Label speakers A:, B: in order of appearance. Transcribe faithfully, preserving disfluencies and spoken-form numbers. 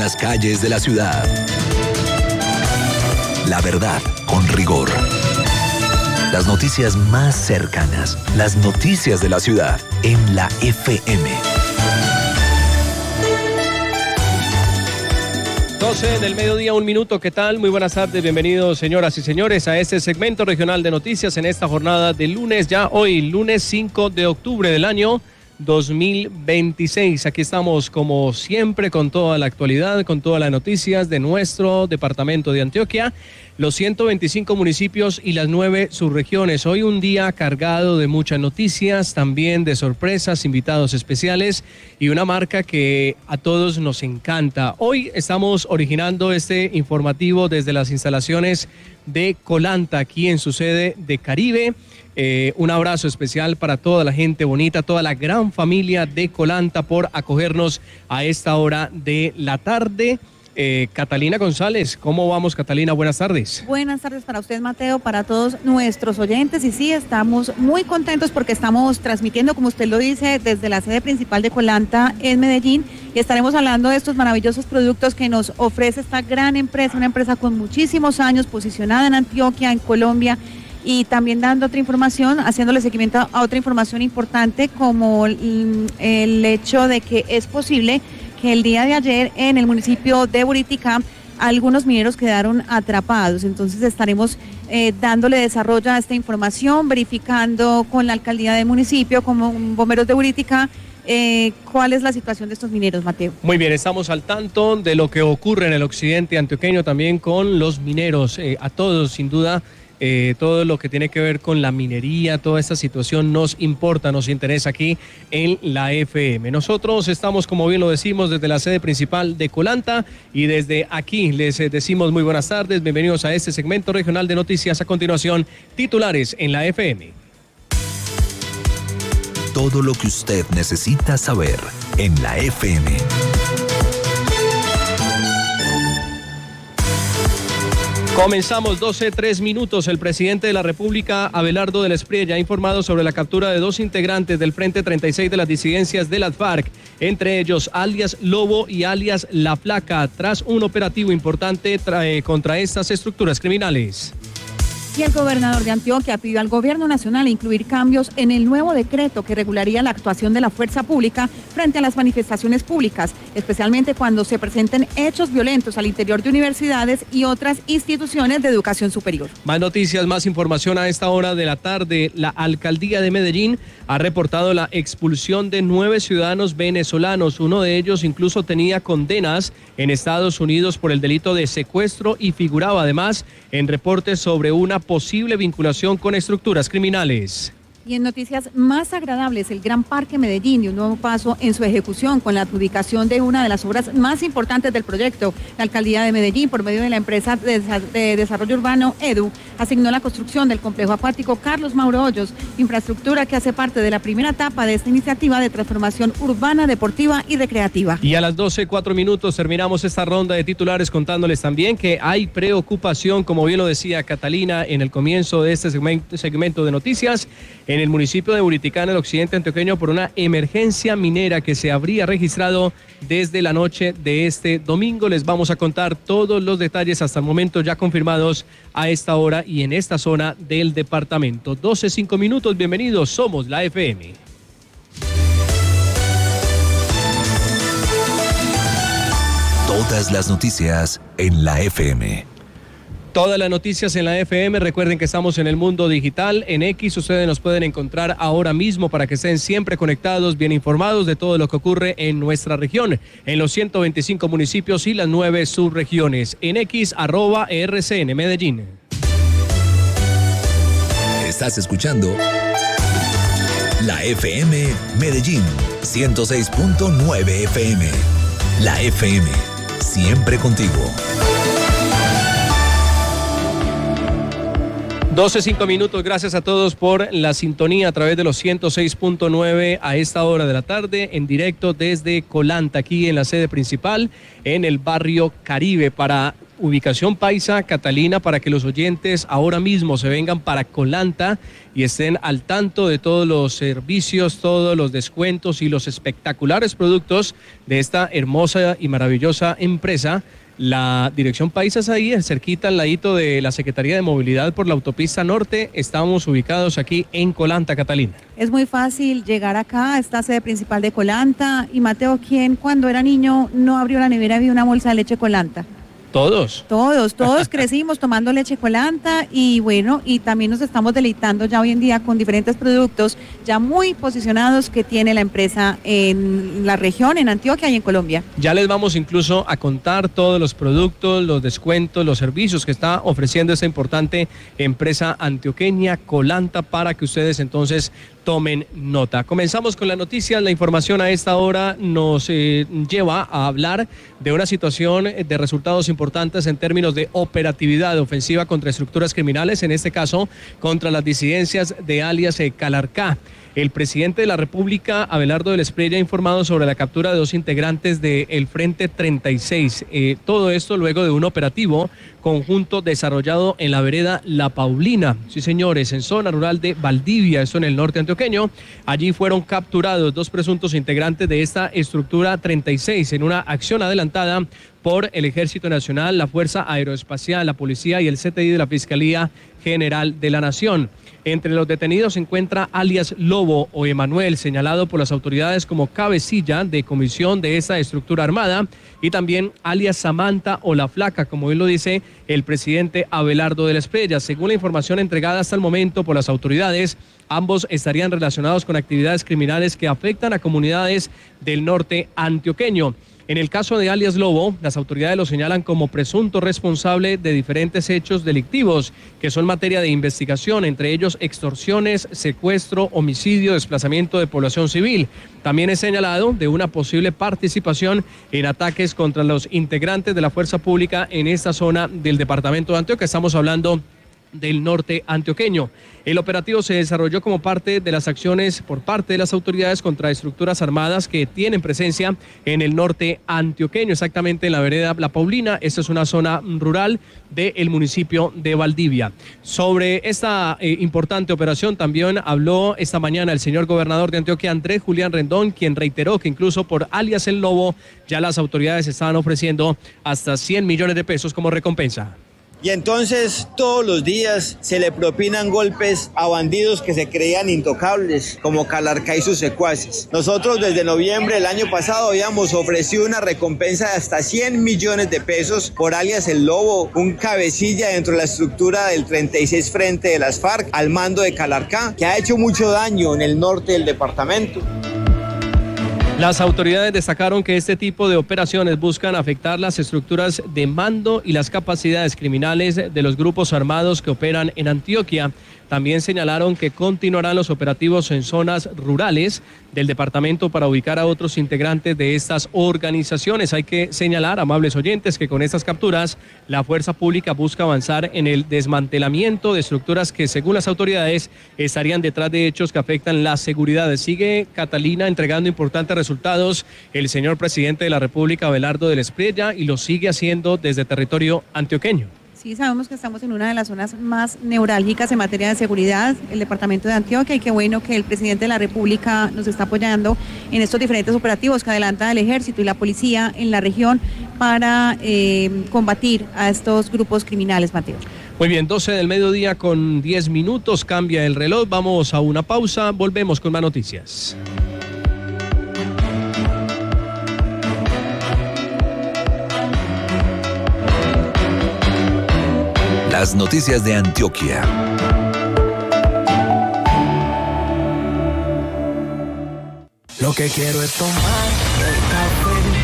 A: las calles de la ciudad. La verdad con rigor. Las noticias más cercanas, las noticias de la ciudad en la F M.
B: doce del mediodía, un minuto, ¿qué tal? Muy buenas tardes, bienvenidos señoras y señores a este segmento regional de noticias en esta jornada de lunes, ya hoy, lunes cinco de octubre del año dos mil veintiséis. Aquí estamos como siempre con toda la actualidad, con todas las noticias de nuestro departamento de Antioquia, los ciento veinticinco municipios y las nueve subregiones. Hoy un día cargado de muchas noticias, también de sorpresas, invitados especiales y una marca que a todos nos encanta. Hoy estamos originando este informativo desde las instalaciones de Colanta, aquí en su sede de Caribe. Eh, un abrazo especial para toda la gente bonita, toda la gran familia de Colanta por acogernos a esta hora de la tarde. Eh, Catalina González, ¿cómo vamos, Catalina? Buenas tardes.
C: Buenas tardes para usted, Mateo, para todos nuestros oyentes. Y sí, estamos muy contentos porque estamos transmitiendo, como usted lo dice, desde la sede principal de Colanta en Medellín, y estaremos hablando de estos maravillosos productos que nos ofrece esta gran empresa, una empresa con muchísimos años, posicionada en Antioquia, en Colombia, y también dando otra información, haciéndole seguimiento a otra información importante, como el, el hecho de que es posible que el día de ayer en el municipio de Buritica algunos mineros quedaron atrapados. Entonces estaremos eh, dándole desarrollo a esta información, verificando con la alcaldía del municipio, con bomberos de Buritica, eh, cuál es la situación de estos mineros, Mateo.
B: Muy bien, estamos al tanto de lo que ocurre en el occidente antioqueño también con los mineros. Eh, a todos, sin duda, Eh, todo lo que tiene que ver con la minería, toda esta situación nos importa, nos interesa aquí en la F M. Nosotros estamos, como bien lo decimos, desde la sede principal de Colanta, y desde aquí les decimos muy buenas tardes, bienvenidos a este segmento regional de noticias. A continuación, titulares en la F M.
A: Todo lo que usted necesita saber en la F M.
B: Comenzamos, doce, tres minutos. El presidente de la República, Abelardo del Espriella, ha informado sobre la captura de dos integrantes del Frente treinta y seis de las disidencias de las FARC, entre ellos alias Lobo y alias La Flaca, tras un operativo importante trae contra estas estructuras criminales.
C: Y el gobernador de Antioquia pidió al gobierno nacional incluir cambios en el nuevo decreto que regularía la actuación de la fuerza pública frente a las manifestaciones públicas, especialmente cuando se presenten hechos violentos al interior de universidades y otras instituciones de educación superior.
B: Más noticias, más información a esta hora de la tarde. La alcaldía de Medellín ha reportado la expulsión de nueve ciudadanos venezolanos. Uno de ellos incluso tenía condenas en Estados Unidos por el delito de secuestro y figuraba además en reportes sobre una posible vinculación con estructuras criminales.
C: Y en noticias más agradables, el Gran Parque Medellín dio un nuevo paso en su ejecución con la adjudicación de una de las obras más importantes del proyecto. La alcaldía de Medellín, por medio de la empresa de desarrollo urbano EDU, asignó la construcción del complejo acuático Carlos Mauro Hoyos, infraestructura que hace parte de la primera etapa de esta iniciativa de transformación urbana, deportiva y recreativa.
B: Y a las doce, cuatro minutos terminamos esta ronda de titulares contándoles también que hay preocupación, como bien lo decía Catalina en el comienzo de este segmento, segmento de noticias, en el municipio de Buritica, en el occidente antioqueño, por una emergencia minera que se habría registrado desde la noche de este domingo. Les vamos a contar todos los detalles hasta el momento ya confirmados a esta hora y en esta zona del departamento. doce, cinco minutos, bienvenidos, somos la F M.
A: Todas las noticias en la F M.
B: Todas las noticias en la F M. Recuerden que estamos en el mundo digital. En X ustedes nos pueden encontrar ahora mismo para que estén siempre conectados, bien informados de todo lo que ocurre en nuestra región, en los ciento veinticinco municipios y las nueve subregiones. En X, arroba R C N Medellín.
A: Estás escuchando la F M Medellín, ciento seis punto nueve F M. La F M, siempre contigo.
B: doce, cinco minutos, gracias a todos por la sintonía a través de los ciento seis punto nueve a esta hora de la tarde, en directo desde Colanta, aquí en la sede principal, en el barrio Caribe, para ubicación paisa, Catalina, para que los oyentes ahora mismo se vengan para Colanta y estén al tanto de todos los servicios, todos los descuentos y los espectaculares productos de esta hermosa y maravillosa empresa. La dirección paisa es ahí, cerquita al ladito de la Secretaría de Movilidad por la autopista norte. Estamos ubicados aquí en Colanta, Catalina.
C: Es muy fácil llegar acá, esta sede principal de Colanta. Y Mateo, ¿quién cuando era niño no abrió la nevera y vio una bolsa de leche Colanta?
B: Todos.
C: Todos, todos crecimos tomando leche Colanta y bueno, y también nos estamos deleitando ya hoy en día con diferentes productos ya muy posicionados que tiene la empresa en la región, en Antioquia y en Colombia.
B: Ya les vamos incluso a contar todos los productos, los descuentos, los servicios que está ofreciendo esta importante empresa antioqueña Colanta para que ustedes entonces tomen nota. Comenzamos con las noticias. La información a esta hora nos eh, lleva a hablar de una situación de resultados importantes en términos de operatividad ofensiva contra estructuras criminales, en este caso contra las disidencias de alias eh, Calarcá. El presidente de la República, Abelardo del Espriella, ha informado sobre la captura de dos integrantes del Frente treinta y seis. Eh, todo esto luego de un operativo conjunto desarrollado en la vereda La Paulina. Sí, señores, en zona rural de Valdivia, esto en el norte antioqueño. Allí fueron capturados dos presuntos integrantes de esta estructura treinta y seis en una acción adelantada por el Ejército Nacional, la Fuerza Aeroespacial, la Policía y el C T I de la Fiscalía General de la Nación. Entre los detenidos se encuentra alias Lobo o Emanuel, señalado por las autoridades como cabecilla de comisión de esta estructura armada, y también alias Samantha o La Flaca, como bien lo dice el presidente Abelardo del Espriella. Según la información entregada hasta el momento por las autoridades, ambos estarían relacionados con actividades criminales que afectan a comunidades del norte antioqueño. En el caso de alias Lobo, las autoridades lo señalan como presunto responsable de diferentes hechos delictivos que son materia de investigación, entre ellos extorsiones, secuestro, homicidio, desplazamiento de población civil. También es señalado de una posible participación en ataques contra los integrantes de la fuerza pública en esta zona del departamento de Antioquia. Estamos hablando del norte antioqueño. El operativo se desarrolló como parte de las acciones por parte de las autoridades contra estructuras armadas que tienen presencia en el norte antioqueño, exactamente en la vereda La Paulina. Esta es una zona rural del municipio de Valdivia. Sobre esta eh, importante operación también habló esta mañana el señor gobernador de Antioquia, Andrés Julián Rendón, quien reiteró que incluso por alias El Lobo ya las autoridades estaban ofreciendo hasta cien millones de pesos como recompensa.
D: Y entonces todos los días se le propinan golpes a bandidos que se creían intocables, como Calarcá y sus secuaces. Nosotros desde noviembre del año pasado habíamos ofrecido una recompensa de hasta cien millones de pesos por alias El Lobo, un cabecilla dentro de la estructura del treinta y seis Frente de las FARC al mando de Calarcá, que ha hecho mucho daño en el norte del departamento.
B: Las autoridades destacaron que este tipo de operaciones buscan afectar las estructuras de mando y las capacidades criminales de los grupos armados que operan en Antioquia. También señalaron que continuarán los operativos en zonas rurales del departamento para ubicar a otros integrantes de estas organizaciones. Hay que señalar, amables oyentes, que con estas capturas la fuerza pública busca avanzar en el desmantelamiento de estructuras que, según las autoridades, estarían detrás de hechos que afectan la seguridad. Sigue Catalina entregando importantes resultados el señor presidente de la República, Abelardo del Espriella, y lo sigue haciendo desde territorio antioqueño.
C: Sí, sabemos que estamos en una de las zonas más neurálgicas en materia de seguridad, el departamento de Antioquia, y qué bueno que el presidente de la República nos está apoyando en estos diferentes operativos que adelanta el ejército y la policía en la región para eh, combatir a estos grupos criminales, Mateo.
B: Muy bien, doce del mediodía con diez minutos, cambia el reloj, vamos a una pausa, volvemos con más noticias.
A: Las noticias de Antioquia.
E: Lo que quiero es tomar el café